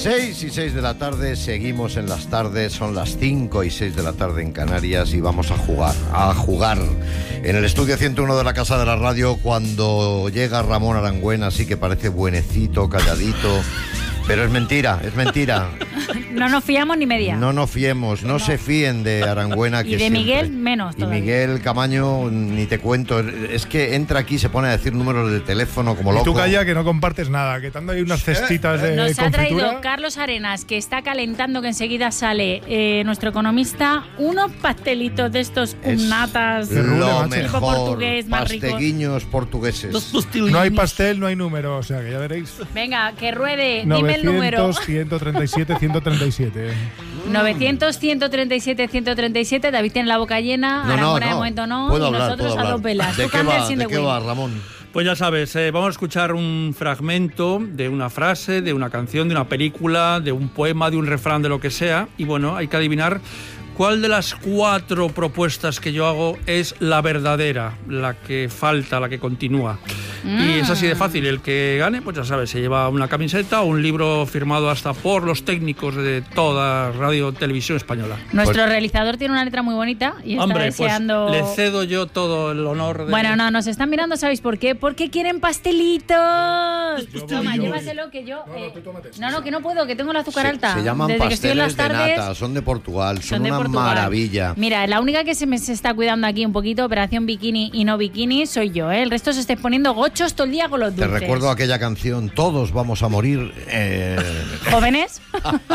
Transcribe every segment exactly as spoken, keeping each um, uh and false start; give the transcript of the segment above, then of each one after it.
seis y seis de la tarde, seguimos en las tardes, son las cinco y seis de la tarde en Canarias y vamos a jugar, a jugar en el estudio ciento uno de la Casa de la Radio cuando llega Ramón Arangüena, así que parece buenecito, calladito, pero es mentira, es mentira. No nos fiamos ni media. No nos fiemos, no, no. se fíen de Arangüena. Y que de siempre. Miguel menos todavía. Y Miguel Camaño, ni te cuento, es que entra aquí, se pone a decir números de teléfono como loco. Y tú calla que no compartes nada, que te han dado ahí unas cestitas de Nos confitura. ha traído Carlos Arenas, que está calentando, que enseguida sale eh, nuestro economista, unos pastelitos de estos con natas. Lo tipo mejor, portugués, más rico. Pasteguiños portugueses. No hay pastel, no hay número, o sea que ya veréis. Venga, que ruede, dime el número. novecientos, ciento treinta y siete, ciento treinta y siete. novecientos, ciento treinta y siete, ciento treinta y siete. David tiene la boca llena, no, Arangüena no, de momento no, puedo y hablar, nosotros a dos velas. ¿De qué va, ¿de qué va, Ramón? Pues ya sabes, eh, vamos a escuchar un fragmento de una frase, de una canción, de una película, de un poema, de un refrán, de lo que sea. Y bueno, hay que adivinar cuál de las cuatro propuestas que yo hago es la verdadera, la que falta, la que continúa. Mm. Y es así de fácil. El que gane, pues ya sabes, se lleva una camiseta o un libro firmado hasta por los técnicos de toda Radio Televisión Española. Nuestro pues, realizador tiene una letra muy bonita y está hombre, deseando... pues le cedo yo todo el honor de... Bueno, no, nos están mirando, ¿sabéis por qué? Porque quieren pastelitos. Yo Toma, voy, llévaselo que yo... No, no, eh, tú tómate. no, no, que no puedo, que tengo el azúcar se, alta. Se llaman Desde que estoy en las pasteles tardes, de nata, son de Portugal, son, son de una Portugal. maravilla. Mira, la única que se me se está cuidando aquí un poquito, operación bikini y no bikini, soy yo, ¿eh? El resto se está poniendo gochos todo el día con los dulces. Te recuerdo aquella canción, todos vamos a morir... Eh... ¿Jóvenes?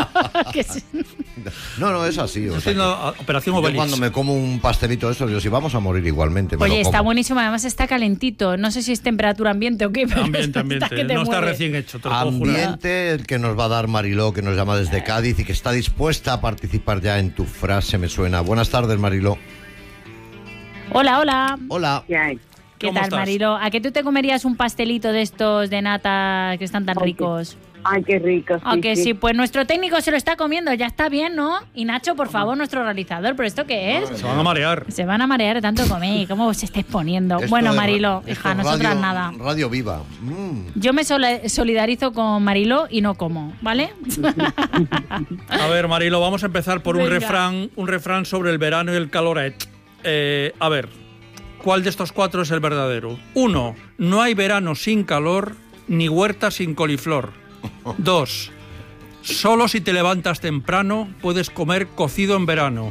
no, no, es así. O sea, que, operación yo Obelix. cuando me como un pastelito de esos, yo sí, vamos a morir igualmente. Me Oye, lo está como. buenísimo, además está calentito. No sé si es temperatura ambiente o qué, pero ambiente, ambiente. Está que te no está mueve. recién hecho. Te lo puedo jurar. Ambiente el que nos va a dar Mariló, que nos llama desde Cádiz y que está dispuesta a participar ya en tu frase, me suena. Buenas tardes, Mariló. Hola, hola. Hola. ¿Qué hay? ¿Qué ¿Cómo tal, estás? Marilo? ¿A qué tú te comerías un pastelito de estos de nata que están tan Ay, ricos? Ay, qué rico. Sí, ¿A que sí? sí. Pues nuestro técnico se lo está comiendo, ya está bien, ¿no? Y Nacho, por favor, nuestro realizador, ¿pero esto qué es? Se van a marear. Se van a marear de tanto comer, ¿cómo os estáis poniendo? Esto Bueno, es ra- Marilo, esto hija, es nosotras radio, nada. Radio Viva. Mm. Yo me sola- solidarizo con Marilo y no como, ¿vale? A ver, Marilo, vamos a empezar por un Venga. refrán, un refrán sobre el verano y el caloret. Eh, a ver, ¿cuál de estos cuatro es el verdadero? Uno, no hay verano sin calor, ni huerta sin coliflor. Dos, solo si te levantas temprano puedes comer cocido en verano.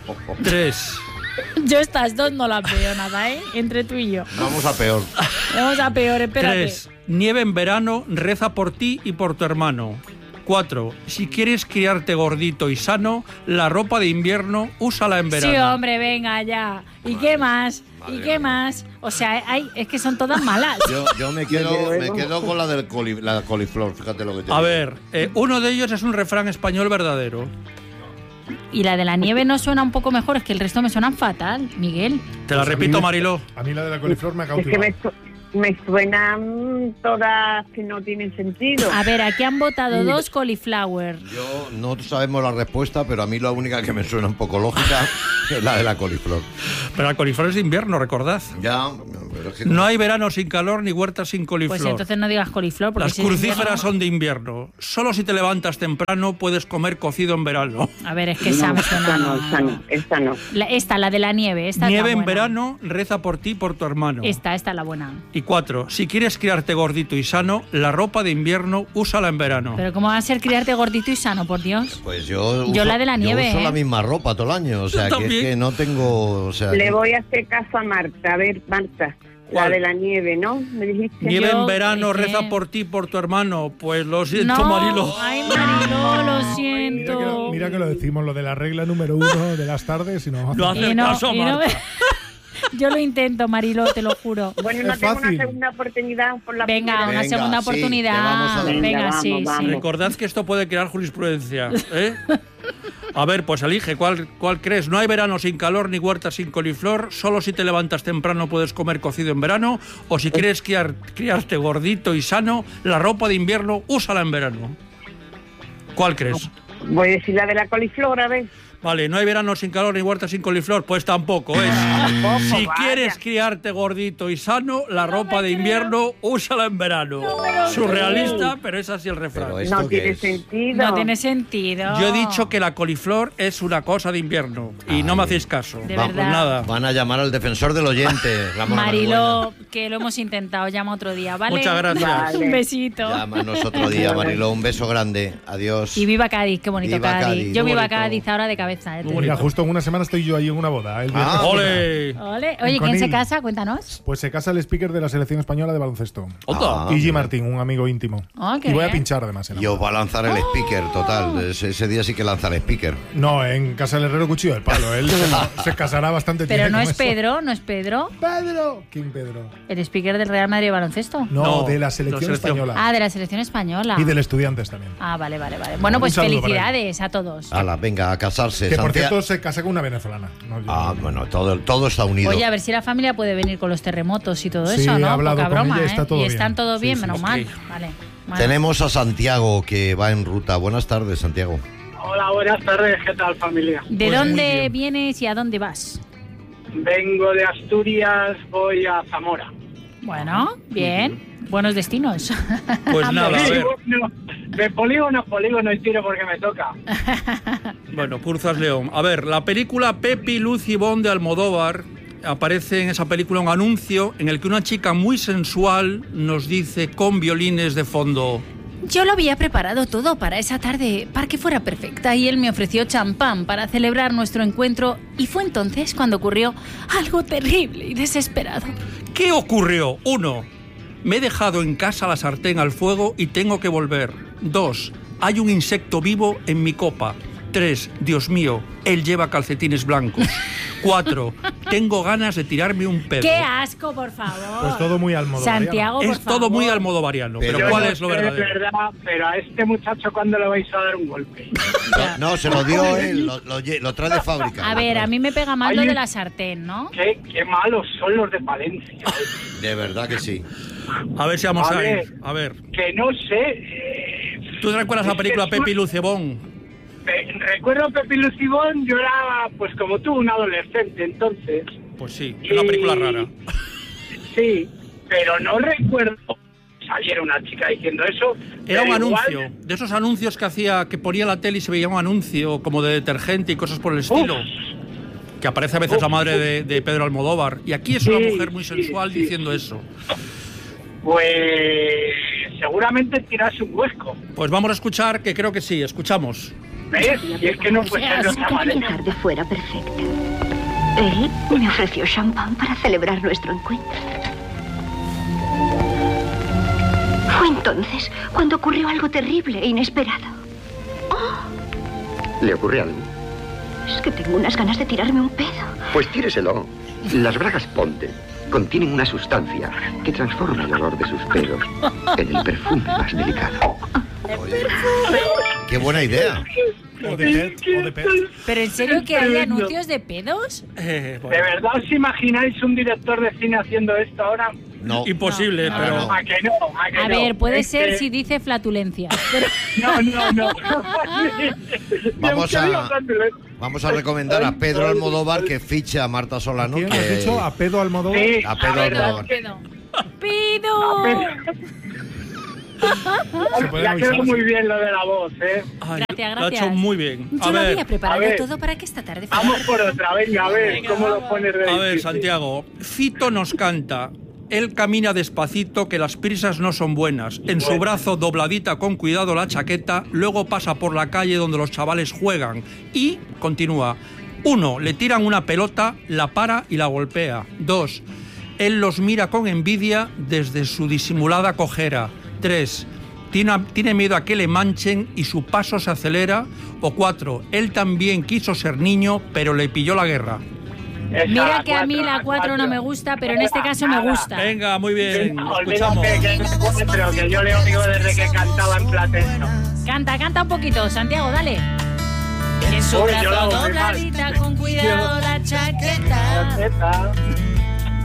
Tres, Yo estas dos no las veo nada, ¿eh? Entre tú y yo. Vamos a peor. Vamos a peor, espérate. tres, nieve en verano, reza por ti y por tu hermano. Cuatro, si quieres criarte gordito y sano, la ropa de invierno úsala en verano. Sí, hombre, venga ya. ¿Y qué más? ¿Y qué más? O sea, hay, es que son todas malas. Yo, yo me, quedo, me quedo con la del coli, la coliflor, fíjate lo que te A digo. ver, eh, uno de ellos es un refrán español verdadero. Y la de la nieve no suena un poco mejor, es que el resto me suenan fatal, Miguel. Te la repito, Mariló. A mí la de la coliflor me ha Es que cautivado. me, su- me suenan todas que no tienen sentido. A ver, aquí han votado dos cauliflower. Yo no sabemos la respuesta, pero a mí la única que me suena un poco lógica es la de la coliflor. Pero la coliflor es de invierno, recordad. Ya, pero es que No hay verano sin calor ni huerta sin coliflor. Pues entonces no digas coliflor, porque Las si es crucíferas invierno- son de invierno. Solo si te levantas temprano puedes comer cocido en verano. A ver, es que esa me suena... esta no, esta no, esta no. La- esta, la de la nieve. Esta es la Nieve en buena. verano, reza por ti y por tu hermano. Esta, esta es la buena. Y cuatro, si quieres criarte gordito y sano, la ropa de invierno úsala en verano. Pero ¿cómo va a ser criarte gordito y sano, por Dios? Pues yo, Yo uso, la de la nieve, yo uso ¿eh? la misma ropa todo el año, o sea, Yo que es también. que no tengo... O sea, Le que- voy a hacer caso a Marta. A ver, Marta, ¿Cuál? la de la nieve, ¿no? Me dijiste. Nieve Yo, en verano, ¿qué? reza por ti y por tu hermano. Pues lo siento, No, Marilo. ay, Marilo, lo Mira que, lo, siento. mira que lo decimos, lo de la regla número uno de las tardes y no Lo hace- hace Y no- caso, y no Marta. me- Yo lo intento, Marilo, te lo juro. Bueno, no Es tengo fácil. una segunda oportunidad por la Venga, primera. una Venga, segunda sí, oportunidad. te vamos a dar. Venga, Venga, sí, vamos, sí. vamos. Recordad que esto puede crear jurisprudencia, ¿eh? A ver, pues elige, ¿cuál, ¿cuál crees? No hay verano sin calor ni huerta sin coliflor. Solo si te levantas temprano puedes comer cocido en verano. O si quieres criar, criarte gordito y sano, la ropa de invierno úsala en verano. ¿Cuál crees? Voy a decir la de la coliflor, a ver. Vale, no hay verano sin calor ni huerta sin coliflor, pues tampoco es. Tampoco, Si vaya. quieres criarte gordito y sano, la No ropa me de creo. invierno, úsala en verano. No me lo Surrealista, pero es así el refrán. Pero ¿esto No qué tiene es? sentido. No tiene sentido. Yo he dicho que la coliflor es una cosa de invierno y no me hacéis caso. De Va- verdad. Pues nada. Van a llamar al defensor del oyente, Ramón Mariló, que lo hemos intentado, llama otro día, ¿vale? Muchas gracias. Vale. Un besito. Llámanos otro día, Mariló. Un beso grande. Adiós. Y viva Cádiz, qué bonito Viva Cádiz. Cádiz, Yo muy viva bonito. Cádiz ahora de cabeza. eh, te Muy Mira, digo. justo en una semana estoy yo ahí en una boda. El viernes. Ah, ¡Ole! Ole. Oye, ¿quién Conil. se casa? Cuéntanos. Pues se casa el speaker de la selección española de baloncesto. Otra. Ah, Y G. mira. Martín, un amigo íntimo. Oh, qué y voy a bien. pinchar además. En la Y os boda. va a lanzar el speaker, total. Ese, ese día sí que lanza el speaker. No, en casa del herrero cuchillo del palo. Él se, se casará bastante Pero tiempo no con es eso. Pedro, no es Pedro. Pedro. ¿Quién Pedro? El speaker del Real Madrid de baloncesto. No, No, de la la selección selección. española. Ah, de la selección española. Y del Estudiantes también. Ah, vale, vale, vale. Bueno, Un pues saludo para felicidades a todos. Ala, venga, a casarse. Que por Santiago- cierto se casa con una venezolana. No, yo- Ah, bueno, todo, todo está unido. Oye, a ver si la familia puede venir con los terremotos y todo Sí, eso, he ¿no? hablado Poca con broma, ella, está ¿eh? todo y bien. están todo Sí, bien, sí, menos sí. mal. Ok. Vale. Bueno. Tenemos a Santiago que va en ruta. Buenas tardes, Santiago. Hola, buenas tardes, ¿qué tal familia? ¿De Pues muy dónde bien. vienes y a dónde vas? Vengo de Asturias, voy a Zamora. Bueno, bien. Buenos destinos. Pues nada, a ver. No, de polígono a polígono y tiro porque me toca. Bueno, Purzas León. A ver, la película Pepi, Luz y Bon de Almodóvar. Aparece en esa película un anuncio en el que una chica muy sensual nos dice con violines de fondo: Yo lo había preparado todo para esa tarde, para que fuera perfecta, y él me ofreció champán para celebrar nuestro encuentro, y fue entonces cuando ocurrió algo terrible y desesperado. ¿qué ocurrió? Uno, me he dejado en casa la sartén al fuego y tengo que volver. Dos, hay un insecto vivo en mi copa. Tres, Dios mío, él lleva calcetines blancos. Cuatro, tengo ganas de tirarme un pedo. ¡Qué asco, por favor! Pues todo muy almodóvar. Santiago, por Es todo muy favor. almodovariano, pero, Pero Yo ¿cuál no es lo sé de verdadero? verdad, pero a este muchacho, ¿cuándo le vais a dar un golpe? No, no, se lo dio él, lo, lo lle- lo trae de fábrica. A ver, a mí me pega mal Hay lo un- de la sartén, ¿no? ¿Qué, qué malos son los de Palencia. De verdad que sí. A ver si vamos A a ver. ir. A ver. Que no sé. eh, ¿Tú te recuerdas la es que película es Pepi, un- Luz y Bon? pe- Recuerdo Pepi Lucibón, yo era, pues como tú, un adolescente, entonces. Pues sí, es una película Y- rara. Sí, pero no recuerdo que saliera una chica diciendo eso. Era un pero igual- anuncio, de esos anuncios que hacía, que ponía la tele y se veía un anuncio como de detergente y cosas por el estilo. Que aparece a veces Uf, la madre uf. de, de Pedro Almodóvar. Y aquí es una Sí, mujer muy sí, sensual sí. diciendo eso. Pues seguramente tiras un huesco. Pues vamos a escuchar, que creo que sí, escuchamos. ¿Ves? Y es que no puede ser de otra Aquella manera. tarde fuera perfecta. Él me ofreció champán para celebrar nuestro encuentro. Fue entonces cuando ocurrió algo terrible e inesperado. ¿Le ocurre algo? Es que tengo unas ganas de tirarme un pedo. Pues tíreselo. Las bragas Ponte contienen una sustancia que transforma el olor de sus pelos en el perfume más delicado. Qué buena idea. O de pet, o de pet. ¿Pero en serio que hay anuncios de pedos? Eh, ¿De bueno, verdad os imagináis un director de cine haciendo esto ahora? No. imposible, No, pero... no. ¿A que no? ¿A que A no? ver, puede Es ser que- si dice flatulencia. Pero No, no, no. Vamos Yo quería a, hablarle. vamos a recomendar a Pedro Almodóvar que fiche a Marta Solano. ¿Quién que- has dicho? ¿A Pedro Almodóvar? Sí, A Pedro ver, Almodóvar. pedo. ¡Pido! Se puede Ya quedó avisar, muy sí. bien lo de la voz, ¿eh? Ay, Gracias, Lo ha hecho gracias. muy bien. A Yo lo había ver, preparado a ver. todo para que esta tarde fuera Vamos por otra, venga, a ver, ¿cómo lo pones de a ver, difícil? Santiago. Fito nos canta. Él camina despacito, que las prisas no son buenas. En su brazo dobladita con cuidado la chaqueta, luego pasa por la calle donde los chavales juegan. Y continúa. Uno, le tiran una pelota, la para y la golpea. Dos, él los mira con envidia desde su disimulada cojera. Tres, tiene, tiene miedo a que le manchen y su paso se acelera. O cuatro, él también quiso ser niño, pero le pilló la guerra. Esa, Mira la que a mí cuatro, la cuatro no me gusta, pero en este caso me gusta. Venga, muy bien. Olvídate Escuchamos. que es cuatro, que yo le oigo desde que cantaba en Platense. Canta, canta un poquito, Santiago, dale. En su Uy, yo la brazo hago muy mal. dobladita con cuidado la chaqueta. Esta.